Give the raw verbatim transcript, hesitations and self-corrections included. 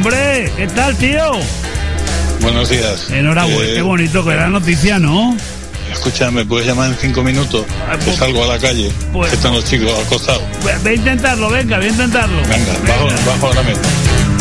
Hombre, ¿qué tal, tío? Buenos días. Enhorabuena, eh, qué bonito que era la noticia, ¿no? Escucha, ¿me puedes llamar en cinco minutos? Ah, pues, que salgo a la calle, pues, que están los chicos acostados. Ve, ve a intentarlo, venga, ve a intentarlo. Venga, venga. Bajo, bajo ahora mismo.